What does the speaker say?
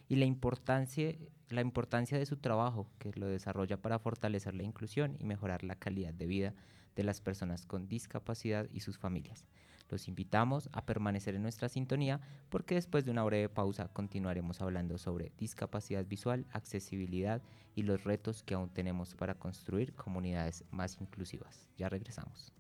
y la importancia de su trabajo, que lo desarrolla para fortalecer la inclusión y mejorar la calidad de vida de las personas con discapacidad y sus familias. Los invitamos a permanecer en nuestra sintonía porque después de una breve pausa continuaremos hablando sobre discapacidad visual, accesibilidad y los retos que aún tenemos para construir comunidades más inclusivas. Ya regresamos.